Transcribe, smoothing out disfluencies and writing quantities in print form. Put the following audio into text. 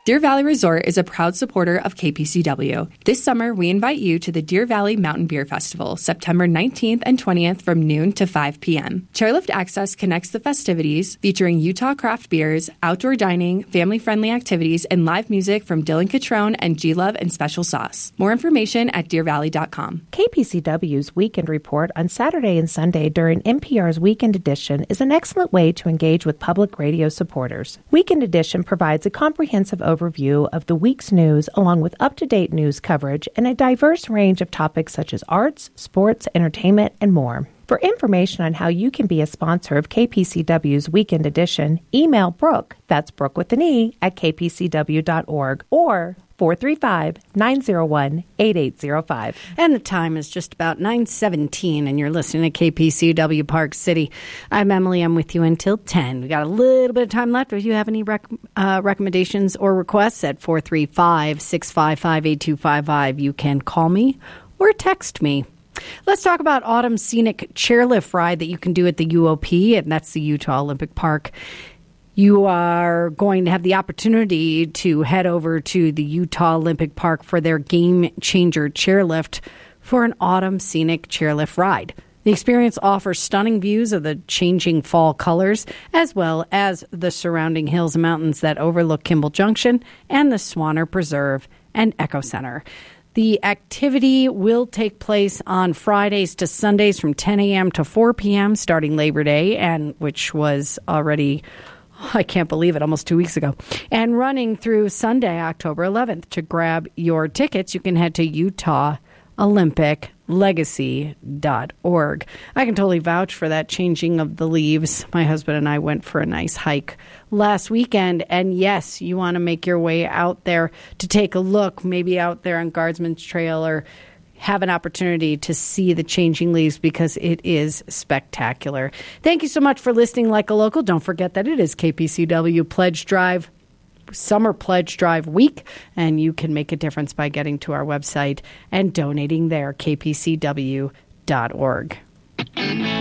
Deer Valley Resort is a proud supporter of KPCW. This summer, we invite you to the Deer Valley Mountain Beer Festival, September 19th and 20th from noon to 5 p.m. Chairlift Access connects the festivities, featuring Utah craft beers, outdoor dining, family-friendly activities, and live music from Dylan Catrone and G-Love and Special Sauce. More information at deervalley.com. KPCW's Weekend Report on Saturday and Sunday during NPR's Weekend Edition is an excellent way to engage with public radio supporters. Weekend Edition provides a comprehensive overview of the week's news along with up-to-date news coverage and a diverse range of topics such as arts, sports, entertainment, and more. For information on how you can be a sponsor of KPCW's Weekend Edition, email Brooke, that's Brooke with an E, at kpcw.org or 435-901-8805. And the time is just about 9:17, and you're listening to KPCW Park City. I'm Emily. I'm with you until 10. We got a little bit of time left. If you have any recommendations or requests at 435-655-8255, you can call me or text me. Let's talk about Autumn Scenic Chairlift Ride that you can do at the UOP, and that's the Utah Olympic Park. You are going to have the opportunity to head over to the Utah Olympic Park for their Game Changer Chairlift for an Autumn Scenic Chairlift Ride. The experience offers stunning views of the changing fall colors, as well as the surrounding hills and mountains that overlook Kimball Junction and the Swanner Preserve and Eco Center. The activity will take place on Fridays to Sundays from 10 a.m. to 4 p.m. starting Labor Day, and which was already, I can't believe it, almost 2 weeks ago, and running through Sunday, October 11th. To grab your tickets, you can head to UtahOlympicLegacy.org. I can totally vouch for that changing of the leaves. My husband and I went for a nice hike last weekend, and yes, you want to make your way out there to take a look, maybe out there on Guardsman's Trail, or have an opportunity to see the changing leaves, because it is spectacular. Thank you so much for listening Like a Local. Don't forget that it is KPCW Pledge Drive, Summer Pledge Drive week, and you can make a difference by getting to our website and donating there, kpcw.org.